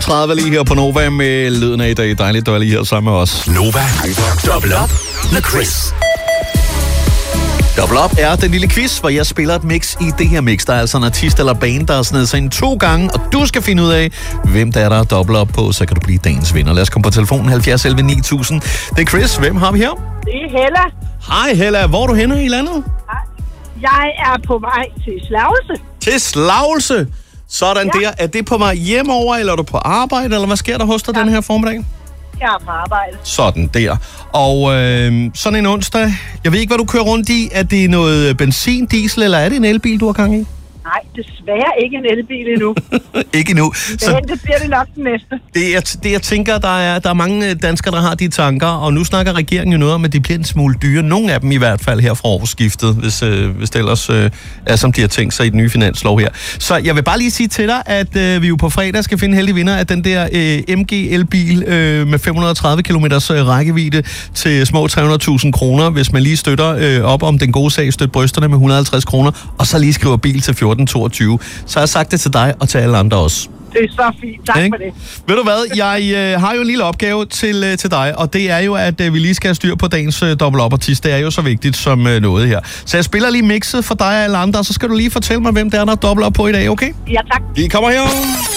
7:30 lige her på Nova med lyden af i dag. Dejligt, du er lige her sammen med os. Nova, dobbelt op med Chris. Double Up er den lille quiz, hvor jeg spiller et mix i det her mix. Der er altså en artist eller band, der er snedet sig ind 2 gange, og du skal finde ud af, hvem der er double up på, så kan du blive dagens vinder. Lad os komme på telefonen 70 11 9000. Det er Chris. Hvem har vi her? Det er Hella. Hej Hella. Hvor er du henne i landet? Jeg er på vej til Slagelse. Til Slagelse? Sådan der. Er det på vej hjemover, eller er du på arbejde, eller hvad sker der hos dig den her formiddag? Jeg er på arbejde. Sådan der. Og sådan en onsdag, jeg ved ikke, hvad du kører rundt i. Er det noget benzin, diesel, eller er det en elbil, du har gang i? Nej, desværre ikke en elbil endnu. Ikke endnu. Men det bliver det nok den næste. Det jeg tænker, der er mange danskere, der har de tanker, og nu snakker regeringen jo noget om, at de bliver en smule dyre. Nogle af dem i hvert fald her fra årsskiftet, hvis det ellers er, som de har tænkt sig i den nye finanslov her. Så jeg vil bare lige sige til dig, at vi jo på fredag skal finde heldig vinder af den der MG elbil med 530 km rækkevidde til små 300.000 kroner, hvis man lige støtter op om den gode sag, støt brysterne med 150 kroner, og så lige skriver bil til 1422. Så har jeg sagt det til dig og til alle andre også. Det er så fint. Tak for det. Ved du hvad, jeg har jo en lille opgave til dig, og det er jo, at vi lige skal have styr på dagens double up artist. Det er jo så vigtigt som noget her. Så jeg spiller lige mixet for dig og alle andre, og så skal du lige fortælle mig, hvem der er double up på i dag, okay? Ja, tak. Vi kommer her.